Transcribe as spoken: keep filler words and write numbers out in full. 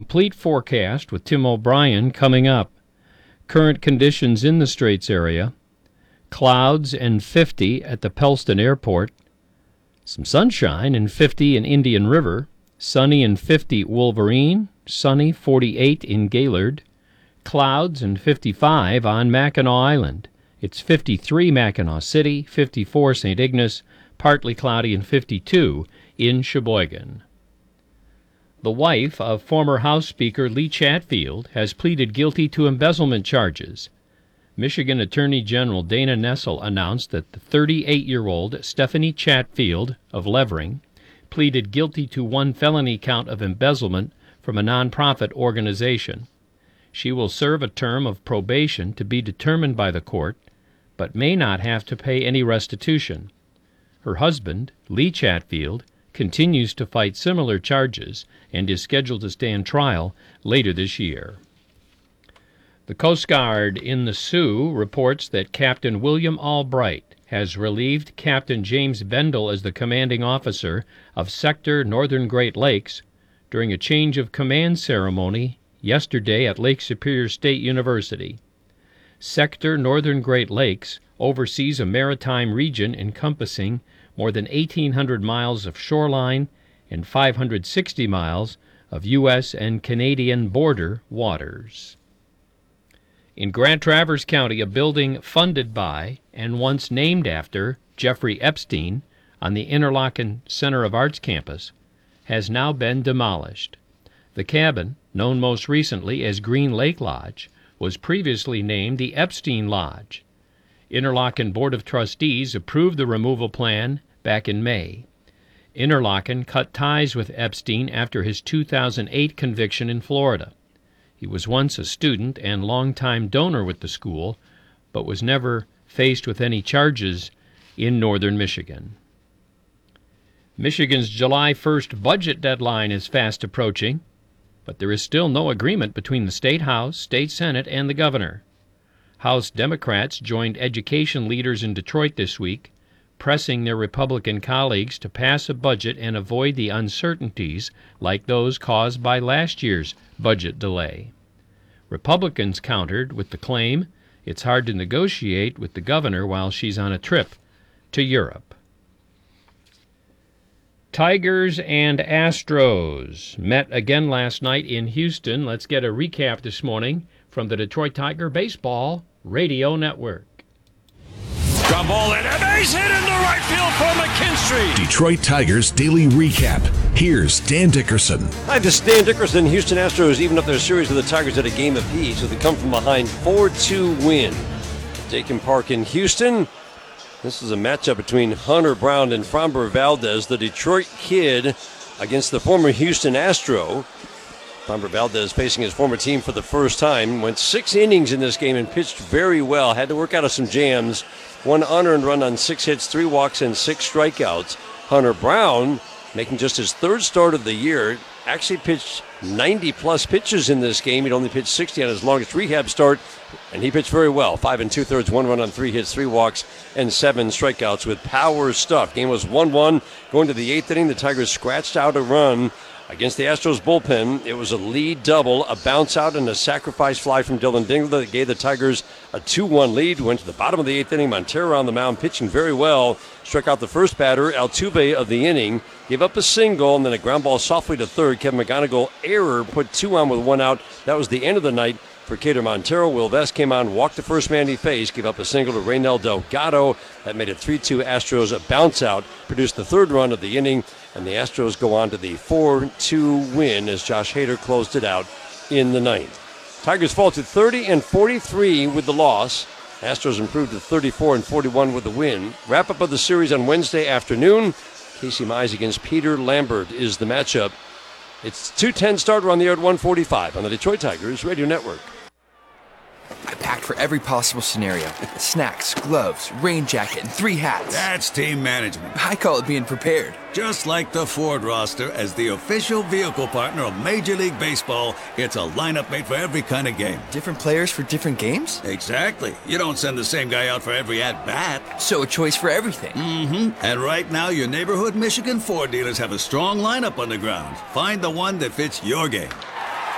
complete forecast with Tim O'Brien coming up. Current conditions in the Straits area. Clouds and fifty at the Pellston Airport. Some sunshine and fifty in Indian River. Sunny and fifty Wolverine. Sunny, forty-eight in Gaylord. Clouds and fifty-five on Mackinac Island. It's fifty-three Mackinac City, fifty-four Saint Ignace, partly cloudy, and fifty-two in Sheboygan. The wife of former House Speaker Lee Chatfield has pleaded guilty to embezzlement charges. Michigan Attorney General Dana Nessel announced that the thirty-eight-year-old Stephanie Chatfield of Levering pleaded guilty to one felony count of embezzlement from a nonprofit organization. She will serve a term of probation to be determined by the court, but may not have to pay any restitution. Her husband, Lee Chatfield, continues to fight similar charges and is scheduled to stand trial later this year. The Coast Guard in the Sioux reports that Captain William Albright has relieved Captain James Bendel as the commanding officer of Sector Northern Great Lakes during a change of command ceremony yesterday at Lake Superior State University. Sector Northern Great Lakes oversees a maritime region encompassing more than eighteen hundred miles of shoreline and five hundred sixty miles of U S and Canadian border waters. In Grand Traverse County, a building funded by and once named after Jeffrey Epstein on the Interlochen Center of Arts campus has now been demolished. The cabin, known most recently as Green Lake Lodge, was previously named the Epstein Lodge. Interlochen Board of Trustees approved the removal plan back in May. Interlochen cut ties with Epstein after his two thousand eight conviction in Florida. He was once a student and longtime donor with the school, but was never faced with any charges in northern Michigan. Michigan's July first budget deadline is fast approaching, but there is still no agreement between the State House, State Senate, and the governor. House Democrats joined education leaders in Detroit this week, pressing their Republican colleagues to pass a budget and avoid the uncertainties like those caused by last year's budget delay. Republicans countered with the claim it's hard to negotiate with the governor while she's on a trip to Europe. Tigers and Astros met again last night in Houston. Let's get a recap this morning from the Detroit Tiger Baseball Radio Network. Ground ball and a base hit into right field for McKinstry. Detroit Tigers Daily Recap. Here's Dan Dickerson. Hi, this is Dan Dickerson. Houston Astros evened up their series with the Tigers at a game apiece with a come from behind four two win. Dakin Park in Houston. This is a matchup between Hunter Brown and Framber Valdez, the Detroit kid against the former Houston Astro. Framber Valdez facing his former team for the first time. Went six innings in this game and pitched very well. Had to work out of some jams. One unearned run on six hits, three walks, and six strikeouts. Hunter Brown, making just his third start of the year, actually pitched ninety-plus pitches in this game. He'd only pitched sixty on his longest rehab start, and he pitched very well. Five and two-thirds, one run on three hits, three walks, and seven strikeouts with power stuff. Game was one one. Going to the eighth inning, the Tigers scratched out a run against the Astros bullpen. It was a lead double, a bounce out, and a sacrifice fly from Dylan Dingler that gave the Tigers a two one lead. Went to the bottom of the eighth inning. Montero on the mound, pitching very well. Struck out the first batter, Altuve, of the inning. Gave up a single, and then a ground ball softly to third. Kevin McGonigal, error, put two on with one out. That was the end of the night for Cater Montero. Will Vest came on, walked the first man he faced, gave up a single to Reynel Delgado. That made it three two Astros. A bounce out produced the third run of the inning, and the Astros go on to the four two win as Josh Hader closed it out in the ninth. Tigers fall to thirty and forty-three with the loss. Astros improved to thirty-four and forty-one with the win. Wrap up of the series on Wednesday afternoon. Casey Mize against Peter Lambert is the matchup. It's two ten starter on the air at one forty-five on the Detroit Tigers Radio Network. I packed for every possible scenario. Snacks, gloves, rain jacket, and three hats. That's team management. I call it being prepared. Just like the Ford roster, as the official vehicle partner of Major League Baseball, it's a lineup made for every kind of game. Different players for different games? Exactly. You don't send the same guy out for every at-bat. So a choice for everything. Mm-hmm. And right now, your neighborhood Michigan Ford dealers have a strong lineup on the ground. Find the one that fits your game.